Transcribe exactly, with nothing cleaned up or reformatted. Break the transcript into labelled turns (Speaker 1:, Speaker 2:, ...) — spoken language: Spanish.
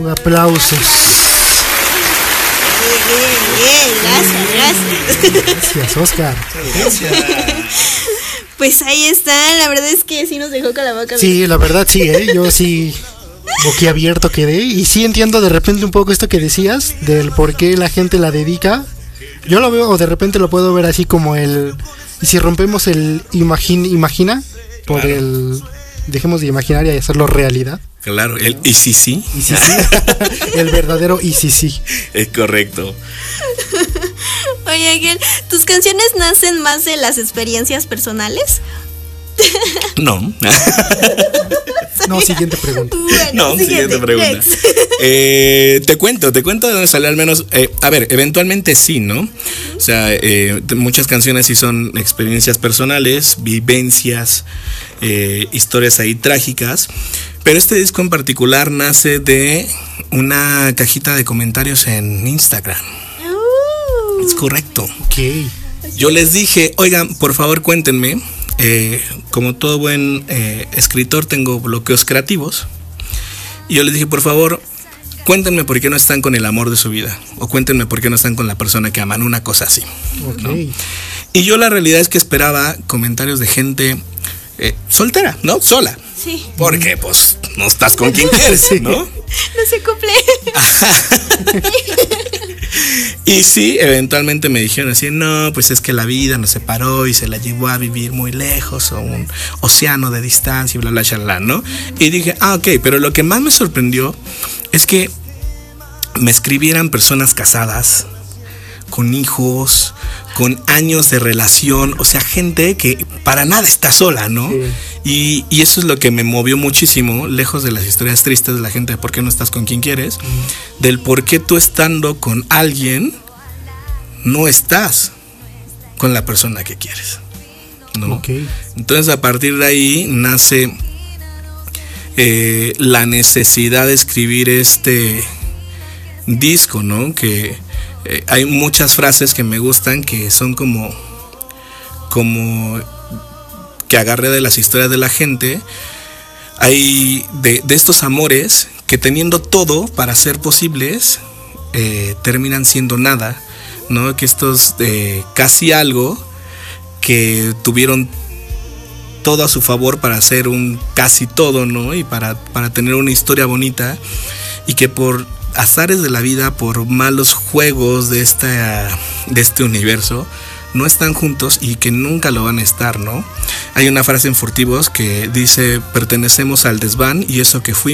Speaker 1: Uh, aplausos.
Speaker 2: Bien, bien, bien, gracias, gracias.
Speaker 1: Gracias, Oscar.
Speaker 3: Gracias.
Speaker 2: Pues ahí está, la verdad es que sí nos dejó con la boca.
Speaker 1: Sí, la verdad sí, ¿eh? Yo sí boquiabierto quedé. Y sí entiendo de repente un poco esto que decías, del por qué la gente la dedica. Yo lo veo, o de repente lo puedo ver así como el... Y si rompemos el imagine, imagina, por
Speaker 3: Claro.
Speaker 1: el... Dejemos de imaginar y hacerlo realidad.
Speaker 3: Claro, el y sí, sí.
Speaker 1: Y sí, sí. El verdadero y sí, sí.
Speaker 3: Es correcto.
Speaker 2: Oye, Ángel, ¿tus canciones nacen más de las experiencias personales?
Speaker 3: No.
Speaker 1: No, siguiente pregunta.
Speaker 2: Bueno,
Speaker 3: No, siguiente pregunta.
Speaker 2: next.
Speaker 3: Eh, te cuento, te cuento de dónde sale al menos. Eh, a ver, eventualmente sí, ¿no? O sea, eh, muchas canciones sí son experiencias personales, vivencias, eh, historias ahí trágicas. Pero este disco en particular nace de una cajita de comentarios en Instagram.
Speaker 2: Uh.
Speaker 3: Es correcto.
Speaker 1: Ok.
Speaker 3: Yo les dije, oigan, por favor cuéntenme. Eh, como todo buen eh, escritor tengo bloqueos creativos. Y yo les dije, por favor, cuéntenme por qué no están con el amor de su vida. O cuéntenme por qué no están con la persona que aman, una cosa así,
Speaker 1: Ok.
Speaker 3: ¿no? Y yo la realidad es que esperaba comentarios de gente eh, soltera, ¿no? Sola.
Speaker 2: Sí,
Speaker 3: Porque pues no estás con quien quieres, ¿no?
Speaker 2: no se cumple.
Speaker 3: Y sí, eventualmente me dijeron así, no, pues es que la vida nos separó y se la llevó a vivir muy lejos, a un océano de distancia y bla, bla, bla, ¿no? Y dije, ah, ok, pero lo que más me sorprendió es que me escribieran personas casadas, con hijos, con años de relación, o sea, gente que para nada está sola, ¿no?
Speaker 1: Sí.
Speaker 3: Y, y eso es lo que me movió muchísimo, lejos de las historias tristes de la gente de por qué no estás con quien quieres, mm. del por qué tú estando con alguien no estás con la persona que quieres, ¿no?
Speaker 1: Okay.
Speaker 3: Entonces a partir de ahí nace eh, la necesidad de escribir este disco, ¿no? Que eh, hay muchas frases que me gustan que son como como que agarré de las historias de la gente. Hay de, de estos amores que teniendo todo para ser posibles eh, terminan siendo nada, ¿no? Que estos eh, casi algo que tuvieron todo a su favor para hacer un casi todo, ¿no? Y para, para tener una historia bonita, y que por azares de la vida, por malos juegos de esta, de este universo, no están juntos y que nunca lo van a estar, ¿no? Hay una frase en Furtivos que dice, pertenecemos al desván y eso que fuimos